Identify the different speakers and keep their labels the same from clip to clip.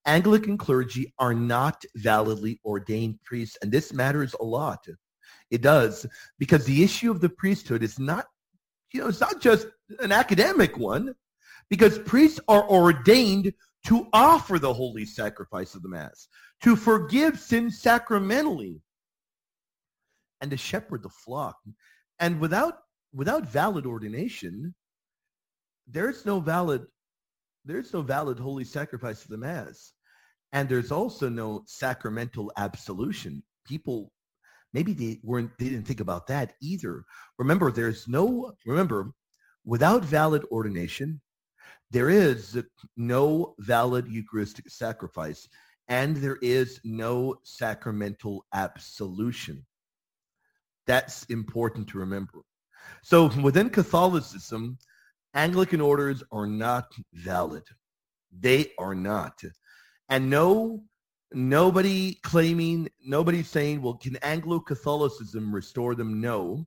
Speaker 1: Anglican clergy are not validly ordained priests, and this matters a lot. It does, because the issue of the priesthood is not, it's not just an academic one, because priests are ordained to offer the holy sacrifice of the Mass, to forgive sins sacramentally, and to shepherd the flock. And without valid ordination, there's no valid holy sacrifice of the Mass. And there's also no sacramental absolution. People, maybe they didn't think about that either. Remember, without valid ordination, there is no valid Eucharistic sacrifice, and there is no sacramental absolution. That's important to remember. So within Catholicism, Anglican orders are not valid. They are not. And nobody saying, well, can Anglo-Catholicism restore them? No.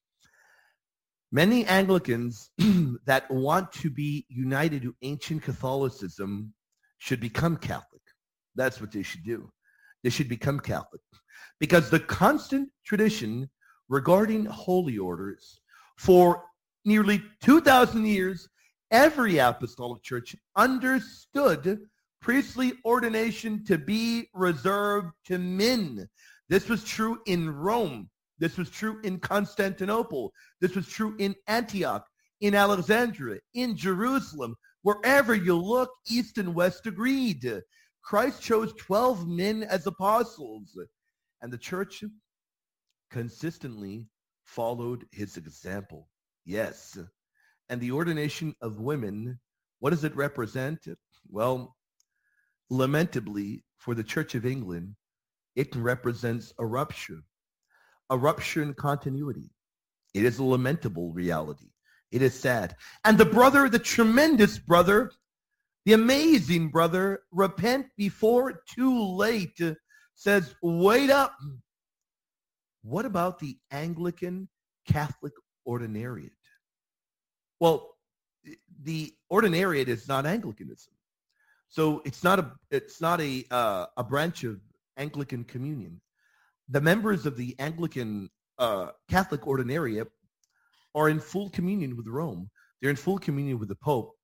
Speaker 1: Many Anglicans that want to be united to ancient Catholicism should become Catholic. That's what they should do. They should become Catholic. Because the constant tradition regarding holy orders for nearly 2,000 years, every apostolic church understood priestly ordination to be reserved to men. This was true in Rome. This was true in Constantinople. This was true in Antioch, in Alexandria, in Jerusalem. Wherever you look, East and West agreed. Christ chose 12 men as apostles, and the church consistently followed his example. Yes. And the ordination of women, what does it represent? Well, lamentably, for the Church of England, it represents a rupture in continuity. It is a lamentable reality. It is sad. And the tremendous brother, the amazing brother, repent before too late, says, wait up. What about the Anglican Catholic ordinariate? Well, the ordinariate is not Anglicanism. So it's not a branch of Anglican communion. The members of the Anglican Catholic ordinariate are in full communion with Rome. They're in full communion with the Pope.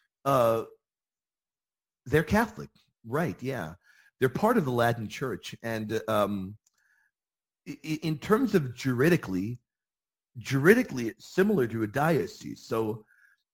Speaker 1: They're Catholic, right? Yeah, they're part of the Latin Church, and in terms of juridically, it's similar to a diocese. So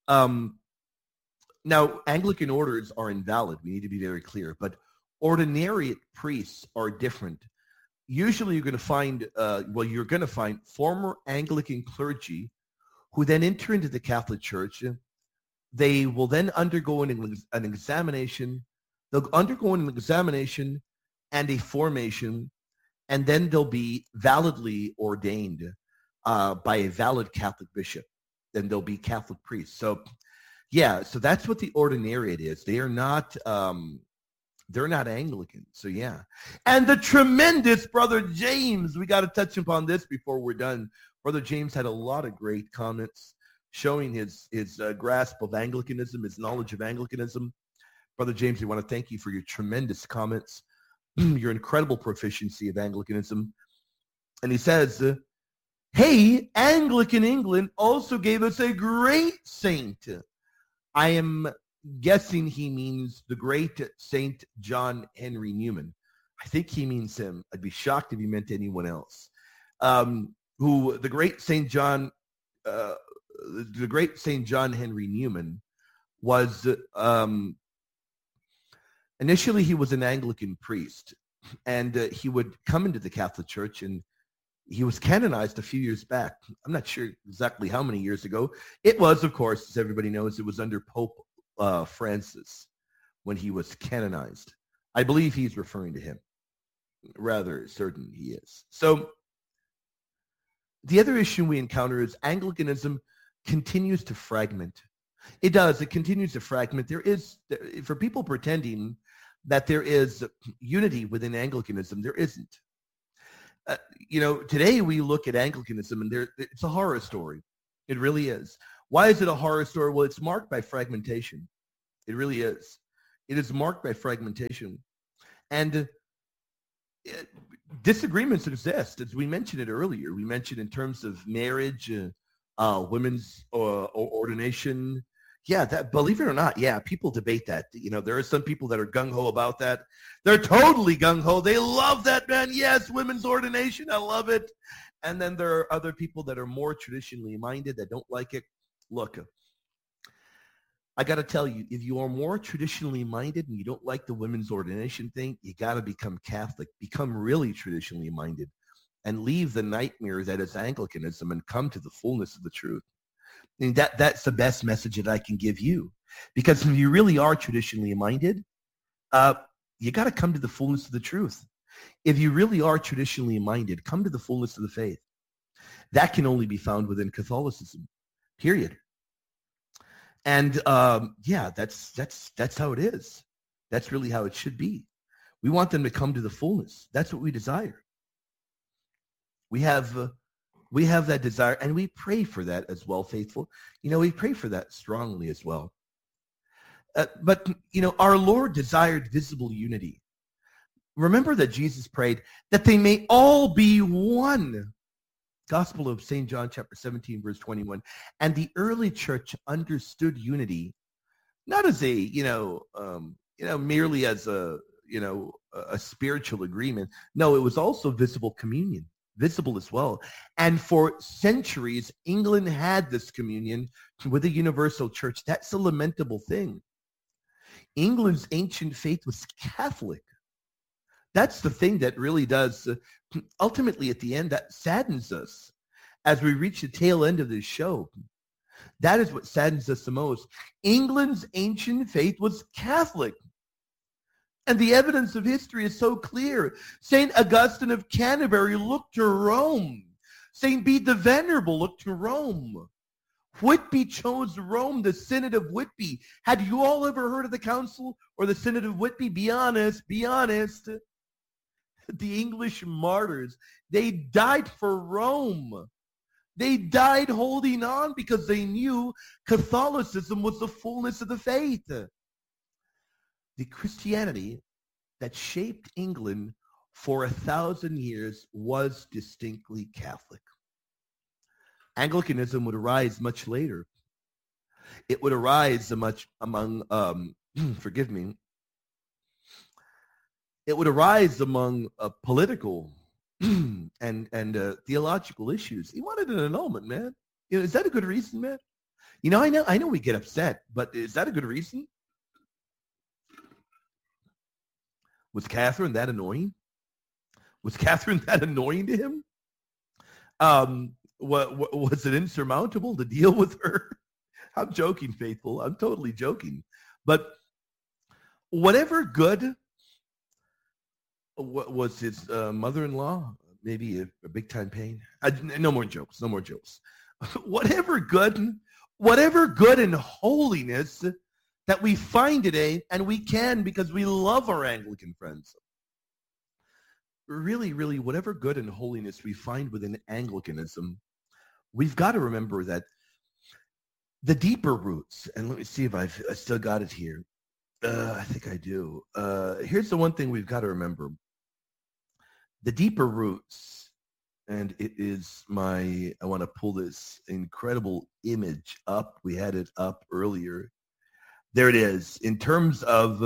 Speaker 1: now Anglican orders are invalid. We need to be very clear, but ordinariate priests are different. Usually you're going to find former Anglican clergy who then enter into the Catholic Church. They will then undergo an examination. They'll undergo an examination and a formation, and then they'll be validly ordained by a valid Catholic bishop. Then they'll be Catholic priests. So, yeah, so that's what the ordinariate is. They are not Anglican. So, yeah. And the tremendous Brother James, we got to touch upon this before we're done. Brother James had a lot of great comments showing his grasp of Anglicanism, his knowledge of Anglicanism. Brother James, we want to thank you for your tremendous comments, your incredible proficiency of Anglicanism. And he says, hey, Anglican England also gave us a great saint. I am guessing he means the great Saint John Henry Newman. I think he means him. I'd be shocked if he meant anyone else. Who the great Saint John Henry Newman was. Initially, he was an Anglican priest, and he would come into the Catholic Church, and he was canonized a few years back. I'm not sure exactly how many years ago. It was, of course, as everybody knows, it was under Pope Francis when he was canonized. I believe he's referring to him. Rather certain he is. So the other issue we encounter is Anglicanism continues to fragment. It does. It continues to fragment. There is, for people pretending that there is unity within Anglicanism, there isn't. Today we look at Anglicanism and it's a horror story. It really is. Why is it a horror story? Well, it's marked by fragmentation. It really is. It is marked by fragmentation. And disagreements exist, as we mentioned it earlier. We mentioned in terms of marriage, women's ordination. Yeah, that, believe it or not, yeah, people debate that. You know, there are some people that are gung-ho about that. They're totally gung-ho. They love that, man. Yes, women's ordination. I love it. And then there are other people that are more traditionally minded that don't like it. Look, I got to tell you, if you are more traditionally minded and you don't like the women's ordination thing, you got to become Catholic, become really traditionally minded, and leave the nightmare that is Anglicanism and come to the fullness of the truth. I mean, that's the best message that I can give you. Because if you really are traditionally minded, you got to come to the fullness of the truth. If you really are traditionally minded, come to the fullness of the faith. That can only be found within Catholicism, period. And yeah, that's how it is. That's really how it should be. We want them to come to the fullness. That's what we desire. We have that desire, and we pray for that as well, faithful. You know, we pray for that strongly as well. But, you know, our Lord desired visible unity. Remember that Jesus prayed that they may all be one. Gospel of St. John chapter 17, verse 21. And the early church understood unity, not as a, merely as a spiritual agreement. No, it was also visible communion, visible as well. And for centuries, England had this communion with the universal church. That's a lamentable thing. England's ancient faith was Catholic. That's the thing that really does, ultimately at the end, that saddens us as we reach the tail end of this show. That is what saddens us the most. England's ancient faith was Catholic. And the evidence of history is so clear. St. Augustine of Canterbury looked to Rome. St. Bede the Venerable looked to Rome. Whitby chose Rome, the Synod of Whitby. Had you all ever heard of the Council or the Synod of Whitby? Be honest, be honest. The English martyrs, they died for Rome. They died holding on because they knew Catholicism was the fullness of the faith. The Christianity that shaped England for 1,000 years was distinctly Catholic. Anglicanism would arise much later. It would arise among it would arise among political and theological issues. He wanted an annulment, man. You know, is that a good reason, man? You know, I know we get upset, but is that a good reason? Was Catherine that annoying? Was Catherine that annoying to him? What was it insurmountable to deal with her? I'm joking, faithful. I'm totally joking. But whatever good was his mother-in-law, maybe a big-time pain. No more jokes. No more jokes. Whatever good and holiness that we find today, and we can because we love our Anglican friends. Really, really, whatever good and holiness we find within Anglicanism, we've got to remember that the deeper roots, and let me see if I still got it here. I think I do. Here's the one thing we've got to remember. The deeper roots, and it is I want to pull this incredible image up. We had it up earlier. There it is. In terms of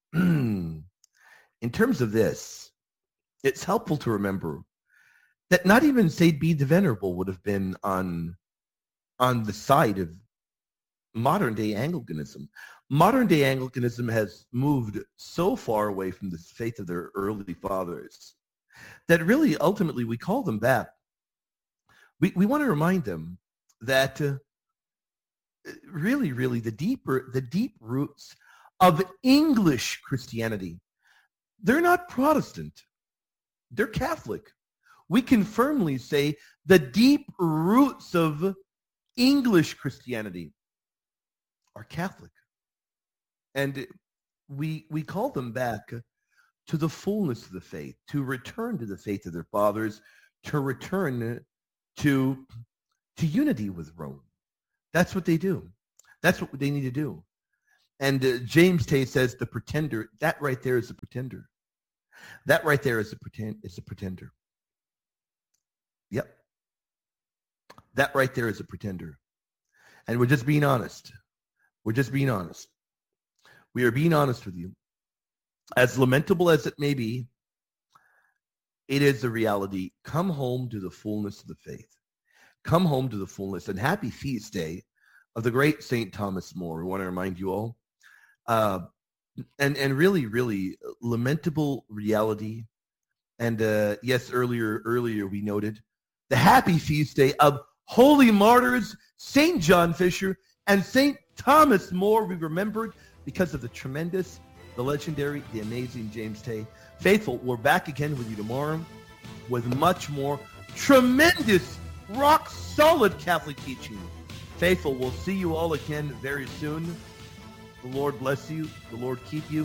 Speaker 1: this, it's helpful to remember that not even St. Bede the Venerable would have been on the side of modern-day Anglicanism. Modern-day Anglicanism has moved so far away from the faith of their early fathers that really, ultimately, we call them back. We want to remind them that really, really, the deep roots of English Christianity, they're not Protestant. They're Catholic. We can firmly say the deep roots of English Christianity are Catholic. And we call them back to the fullness of the faith, to return to the faith of their fathers, to return to unity with Rome. That's what they do. That's what they need to do. And James Tay says the pretender, that right there is a pretender. That right there is a pretender. Yep. That right there is a pretender. And we're just being honest. We're just being honest. We are being honest with you. As lamentable as it may be, it is the reality. Come home to the fullness of the faith. Come home to the fullness. And happy feast day of the great St. Thomas More. We want to remind you all. And really, really lamentable reality. And yes, earlier we noted the happy feast day of holy martyrs, St. John Fisher and St. Thomas More. We remembered because of the tremendous, the legendary, the amazing James Tay. Faithful, we're back again with you tomorrow with much more tremendous, rock-solid Catholic teaching. Faithful, we'll see you all again very soon. The Lord bless you. The Lord keep you.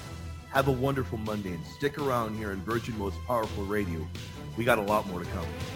Speaker 1: Have a wonderful Monday, and stick around here on Virgin Most Powerful Radio. We got a lot more to come.